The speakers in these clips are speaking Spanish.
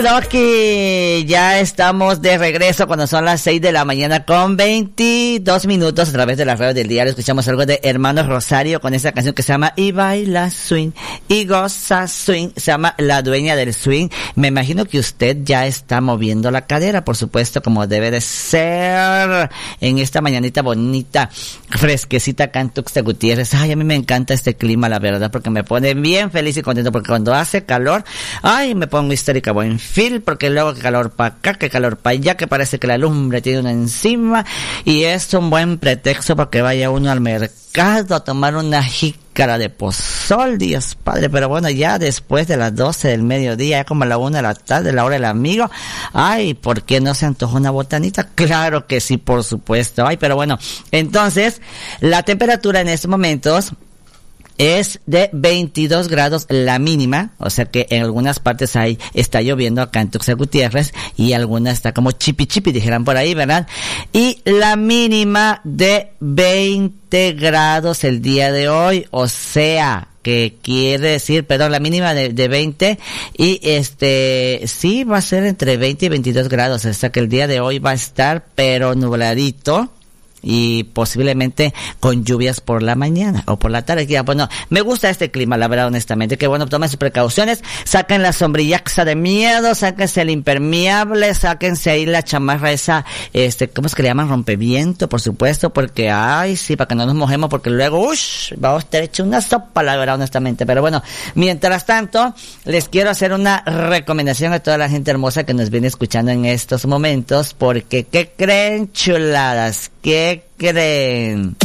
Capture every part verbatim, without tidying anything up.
Okidoki, ya estamos de regreso cuando son las seis de la mañana con veintidós minutos a través de las redes del diario. Escuchamos algo de Hermanos Rosario con esa canción que se llama Y baila swing y goza swing, se llama La Dueña del Swing. Me imagino que usted ya está moviendo la cadera, por supuesto, como debe de ser en esta mañanita bonita, fresquecita acá en Tuxtla Gutiérrez. Ay, a mí me encanta este clima, la verdad, porque me pone bien feliz y contento, porque cuando hace calor, ay, me pongo histérica, buen feel, porque luego que calor para acá, que calor para allá, que parece que la lumbre tiene una encima, y es un buen pretexto para que vaya uno al mercado a tomar una jícara de pozol, Dios Padre. Pero bueno, ya después de las doce del mediodía, ya como a la una de la tarde, la hora del amigo, ay, ¿por qué no se antojó una botanita? Claro que sí, por supuesto. Ay, pero bueno, entonces, la temperatura en estos momentos es de veintidós grados la mínima, o sea que en algunas partes ahí está lloviendo acá en Tuxtla Gutiérrez y algunas está como chipi chipi, dijeran por ahí, ¿verdad? Y la mínima de veinte grados el día de hoy, o sea, que quiere decir, perdón, la mínima de, de veinte, y este, sí va a ser entre veinte y veintidós grados, hasta que el día de hoy va a estar pero nubladito, y posiblemente con lluvias por la mañana o por la tarde. Ya, bueno, me gusta este clima, la verdad, honestamente. Que bueno, tomen sus precauciones, saquen la sombrillaxa de miedo, sáquense el impermeable, sáquense ahí la chamarra esa, este, ¿cómo es que le llaman? Rompeviento, por supuesto, porque, ay, sí, para que no nos mojemos, porque luego, uff, vamos a estar hecho una sopa, la verdad, honestamente. Pero bueno, mientras tanto, les quiero hacer una recomendación a toda la gente hermosa que nos viene escuchando en estos momentos, porque, ¿qué creen, chuladas? ¿Qué creen?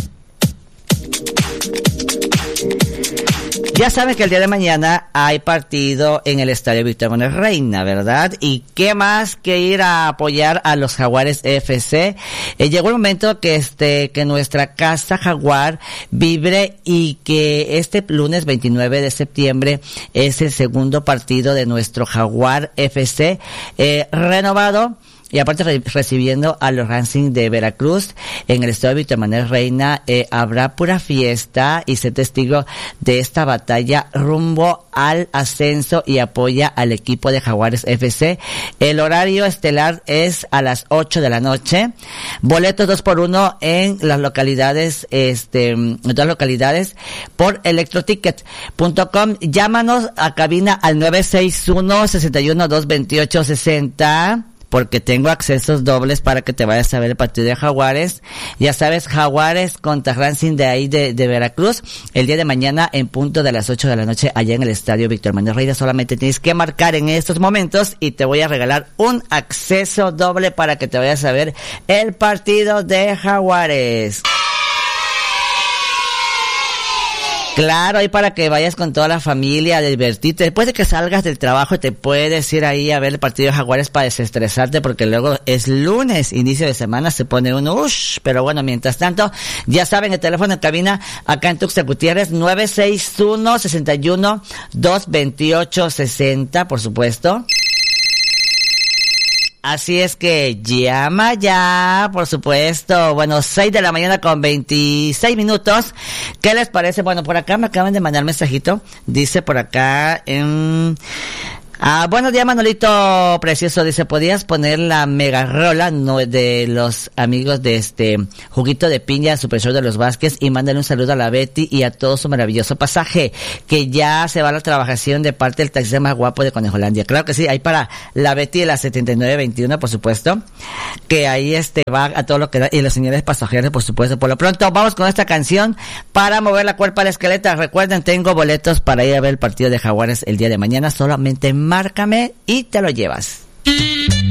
Ya saben que el día de mañana hay partido en el Estadio Víctor Manuel Reina, ¿verdad? Y qué más que ir a apoyar a los Jaguares F C. Eh, llegó el momento que este, que nuestra casa Jaguar vibre, y que este lunes veintinueve de septiembre es el segundo partido de nuestro Jaguar F C, eh, renovado. Y aparte re- recibiendo a los Racing de Veracruz en el estadio Víctor Manuel Reina, eh, habrá pura fiesta y ser testigo de esta batalla rumbo al ascenso y apoya al equipo de Jaguares F C. El horario estelar es a las ocho de la noche. Boletos dos por uno en las localidades, este, en todas las localidades por electroticket punto com. Llámanos a cabina al nueve seis uno, seis uno dos, veintiocho sesenta. Porque tengo accesos dobles para que te vayas a ver el partido de Jaguares. Ya sabes, Jaguares contra Racing de ahí de, de Veracruz, el día de mañana en punto de las ocho de la noche allá en el estadio Víctor Manuel Reina. Solamente tienes que marcar en estos momentos y te voy a regalar un acceso doble para que te vayas a ver el partido de Jaguares. Claro, y para que vayas con toda la familia a divertirte. Después de que salgas del trabajo, te puedes ir ahí a ver el partido de Jaguares para desestresarte, porque luego es lunes, inicio de semana, se pone uno, ush. Pero bueno, mientras tanto, ya saben, el teléfono en cabina acá en Tuxtla Gutiérrez, nueve seis uno, seis uno dos, veintiocho sesenta, por supuesto. Así es que llama ya, por supuesto. Bueno, seis de la mañana con veintiséis minutos. ¿Qué les parece? Bueno, por acá me acaban de mandar mensajito. Dice por acá en... Ah, buenos días, Manolito precioso. Dice, ¿podías poner la mega rola no, de los amigos de este Juguito de Piña, Super Show de los Vázquez? Y mándale un saludo a la Betty y a todo su maravilloso pasaje, que ya se va a la trabajación de parte del taxista más guapo de Conejolandia. Claro que sí, ahí para la Betty de la setenta y nueve veintiuno, por supuesto, que ahí este va a todo lo que da, y los señores pasajeros, por supuesto. Por lo pronto, vamos con esta canción para mover la cuerpa a la esqueleta. Recuerden, tengo boletos para ir a ver el partido de Jaguares el día de mañana. Solamente márcame y te lo llevas.